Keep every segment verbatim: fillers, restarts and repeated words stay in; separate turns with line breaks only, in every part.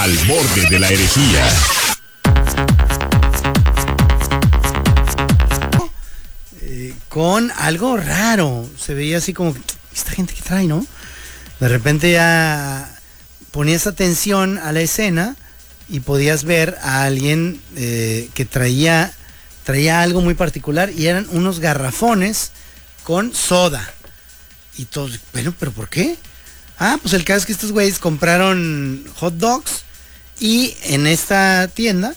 Al borde de la herejía.
Eh, con algo raro. Se veía así como, ¿esta gente que trae, no? De repente ya ponías atención a la escena y podías ver a alguien eh, que traía, traía algo muy particular y eran unos garrafones con soda. Y todos, bueno, ¿pero por qué? Ah, pues el caso es que estos güeyes compraron hot dogs y en esta tienda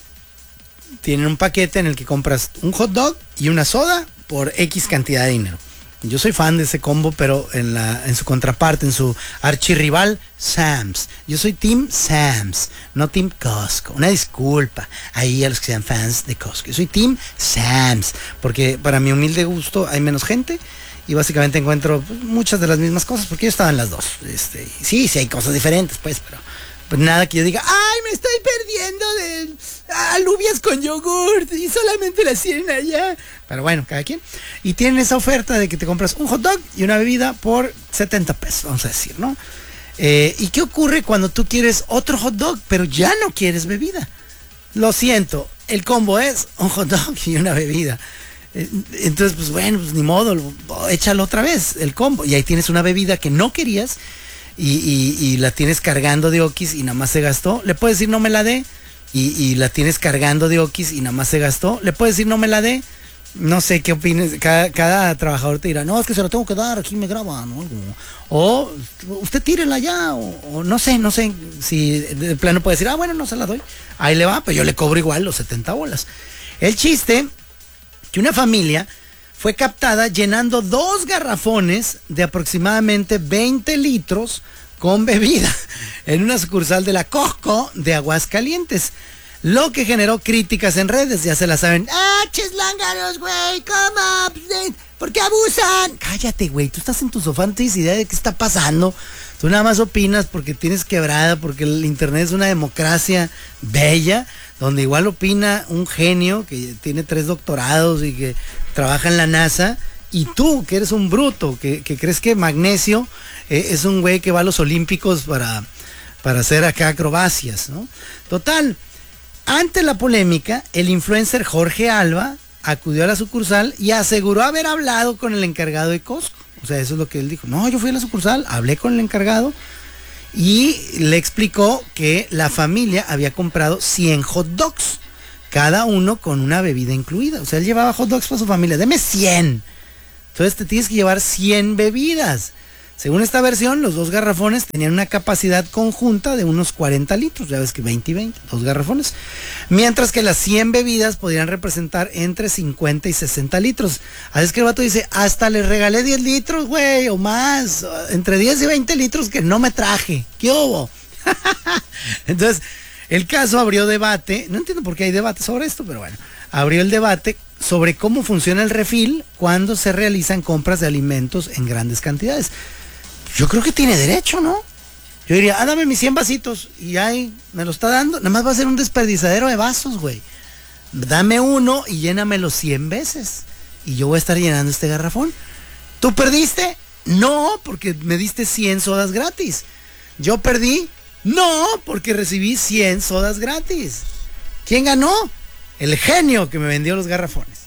tienen un paquete en el que compras un hot dog y una soda por X cantidad de dinero. Yo soy fan de ese combo, pero en la en su contraparte, en su archirrival, Sam's. Yo soy Team Sam's, no Team Costco. Una disculpa ahí a los que sean fans de Costco. Yo soy Team Sam's, porque para mi humilde gusto hay menos gente y básicamente encuentro pues, muchas de las mismas cosas, porque yo estaba en las dos. Este, sí, sí hay cosas diferentes, pues, pero pues nada que yo diga, ay, me estoy perdiendo de alubias con yogurt y solamente las tienen allá. Pero bueno, cada quien. Y tienen esa oferta de que te compras un hot dog y una bebida por setenta pesos, vamos a decir, ¿no? Eh, ¿Y qué ocurre cuando tú quieres otro hot dog, pero ya no quieres bebida? Lo siento, el combo es un hot dog y una bebida. Entonces, pues bueno, pues ni modo, échalo otra vez, el combo. Y ahí tienes una bebida que no querías y, y, y la tienes cargando de okis y nada más se gastó. Le puedes decir no me la dé y, y la tienes cargando de okis y nada más se gastó. Le puedes decir no me la dé. No sé qué opines, cada, cada trabajador te dirá, no, es que se la tengo que dar, aquí me graban, ¿no? O usted tírela ya, o, o no sé, no sé si de plano puede decir, ah, bueno, no se la doy. Ahí le va, pero yo le cobro igual los setenta bolas. El chiste que una familia fue captada llenando dos garrafones de aproximadamente veinte litros con bebida en una sucursal de la Costco de Aguascalientes, lo que generó críticas en redes. Ya se la saben. ¡Ah, cheslángaros, güey! ¿Cómo? ¿Por qué abusan? Cállate, güey, tú estás en tu sofá, no tienes idea de qué está pasando. Tú nada más opinas porque tienes quebrada, porque el internet es una democracia bella, donde igual opina un genio que tiene tres doctorados y que trabaja en la NASA, y tú, que eres un bruto, que, que crees que Magnesio eh, es un güey que va a los Olímpicos para, para hacer acá acrobacias, ¿no? Total, ante la polémica, el influencer Jorge Alba acudió a la sucursal y aseguró haber hablado con el encargado de Costco. O sea, eso es lo que él dijo. No, yo fui a la sucursal, hablé con el encargado y le explicó que la familia había comprado cien hot dogs, cada uno con una bebida incluida. O sea, él llevaba hot dogs para su familia. Deme cien. Entonces te tienes que llevar cien bebidas. Según esta versión, los dos garrafones tenían una capacidad conjunta de unos cuarenta litros, ya ves que veinte y veinte, dos garrafones, mientras que las cien bebidas podrían representar entre cincuenta y sesenta litros. Así es que el vato dice, hasta les regalé diez litros, güey, o más, entre diez y veinte litros que no me traje. ¿Qué hubo? Entonces, el caso abrió debate, no entiendo por qué hay debate sobre esto, pero bueno, abrió el debate sobre cómo funciona el refil cuando se realizan compras de alimentos en grandes cantidades. Yo creo que tiene derecho, ¿no? Yo diría, ah, dame mis cien vasitos y ahí me lo está dando. Nada más va a ser un desperdiciadero de vasos, güey. Dame uno y llénamelo cien veces. Y yo voy a estar llenando este garrafón. ¿Tú perdiste? No, porque me diste cien sodas gratis. ¿Yo perdí? No, porque recibí cien sodas gratis. ¿Quién ganó? El genio que me vendió los garrafones.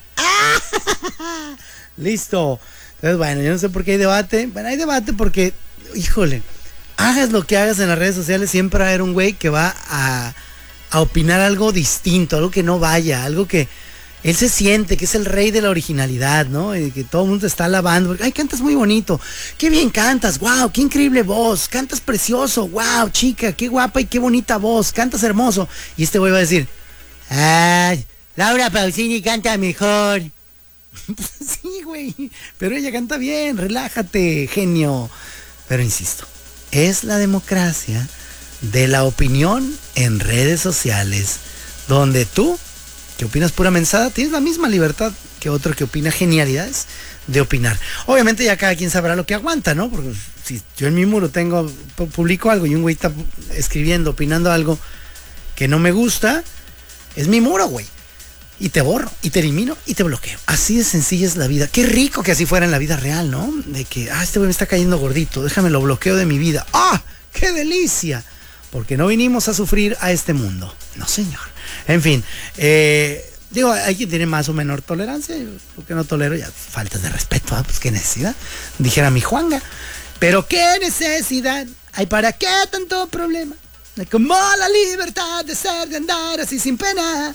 ¡Ah! Listo. Entonces, bueno, yo no sé por qué hay debate. Bueno, hay debate porque, híjole, hagas lo que hagas en las redes sociales, siempre va a haber un güey que va a, a opinar algo distinto, algo que no vaya, algo que él se siente que es el rey de la originalidad, ¿no? Y que todo el mundo te está alabando. Ay, cantas muy bonito. Qué bien cantas. Wow, qué increíble voz. Cantas precioso. Wow, chica, qué guapa y qué bonita voz. Cantas hermoso. Y este güey va a decir, ay, Laura Pausini canta mejor. Sí, güey, pero ella canta bien, relájate, genio. Pero insisto, es la democracia de la opinión en redes sociales, donde tú, que opinas pura mensada, tienes la misma libertad que otro que opina genialidades de opinar. Obviamente ya cada quien sabrá lo que aguanta, ¿no? Porque si yo en mi muro tengo, publico algo y un güey está escribiendo, opinando algo que no me gusta, es mi muro, güey. Y te borro, y te elimino, y te bloqueo. Así de sencilla es la vida. Qué rico que así fuera en la vida real, ¿no? De que, ah, este güey me está cayendo gordito, déjame lo bloqueo de mi vida. ¡Ah! ¡Qué delicia! porque no vinimos a sufrir a este mundo. No, señor. En fin, eh, digo, hay quien tiene más o menor tolerancia. Yo lo que no tolero ya faltas de respeto, ¿eh? Pues qué necesidad, dijera mi Juanga. Pero qué necesidad hay, para qué tanto problema. Como la libertad de ser, de andar así sin pena.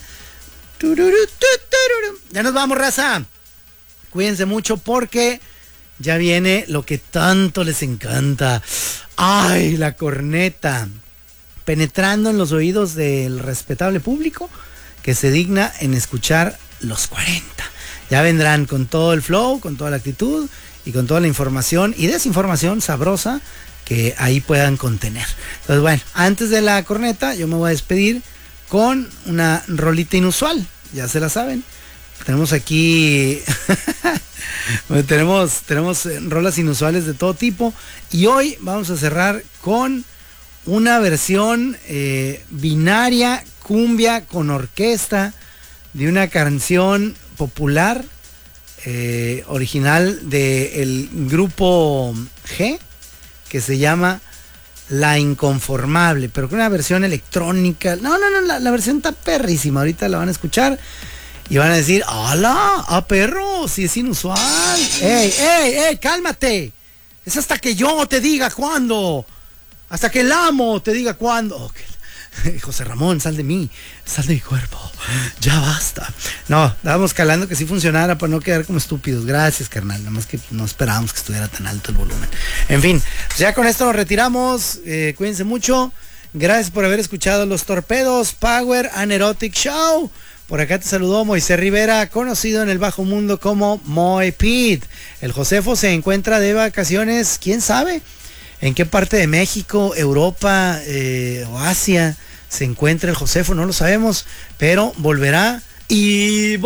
Ya nos vamos, raza. Cuídense mucho porque ya viene lo que tanto les encanta. ¡Ay, la corneta! Penetrando en los oídos del respetable público que se digna en escuchar los cuarenta. Ya vendrán con todo el flow, con toda la actitud y con toda la información y desinformación sabrosa que ahí puedan contener. Entonces, bueno, antes de la corneta yo me voy a despedir con una rolita inusual, ya se la saben. Tenemos aquí tenemos, tenemos rolas inusuales de todo tipo y hoy vamos a cerrar con una versión eh, binaria, cumbia con orquesta de una canción popular eh, original del grupo G, que se llama La Inconformable, pero con una versión electrónica. No, no, no, la, la versión está perrísima. Ahorita la van a escuchar y van a decir, ¡hala! ¡Ah, perro! Si es inusual. ¡Ey, ey, ey! ¡Cálmate! Es hasta que yo te diga cuándo. Hasta que el amo te diga cuándo. Oh, que... José Ramón, sal de mí, sal de mi cuerpo, ya basta. No, estábamos calando que sí funcionara para no quedar como estúpidos. Gracias, carnal, nada más que no esperábamos que estuviera tan alto el volumen. En fin, pues ya con esto nos retiramos. Eh, cuídense mucho. Gracias por haber escuchado Los Torpedos Power and Erotic Show. Por acá te saludó Moisés Rivera, conocido en el bajo mundo como Moy Pete. El Josefo se encuentra de vacaciones, quién sabe en qué parte de México, Europa eh, o Asia se encuentra el Josefo, no lo sabemos, pero volverá y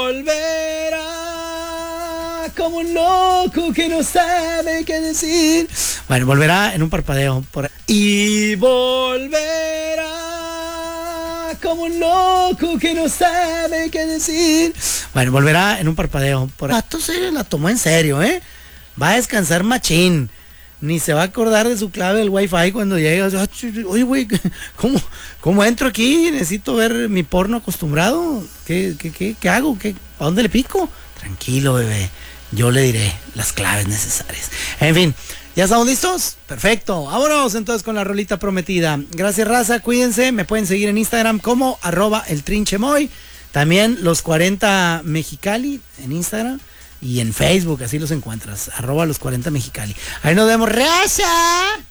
volverá como un loco que no sabe qué decir. Bueno, volverá en un parpadeo por ahí. Y volverá como un loco que no sabe qué decir. Bueno, volverá en un parpadeo por ahí. Esto se la tomó en serio, ¿eh? Va a descansar machín. Ni se va a acordar de su clave del wifi cuando llegue. Oye, güey, ¿cómo, ¿cómo entro aquí? Necesito ver mi porno acostumbrado. ¿Qué, qué, qué, qué hago? ¿Qué, ¿A dónde le pico? Tranquilo, bebé. Yo le diré las claves necesarias. En fin, ¿ya estamos listos? Perfecto. Vámonos entonces con la rolita prometida. Gracias, raza. Cuídense. Me pueden seguir en Instagram como arroba el trinchemoy. También los cuarenta Mexicali en Instagram. Y en Facebook, así los encuentras, arroba los cuarenta Mexicali. Ahí nos vemos, raza.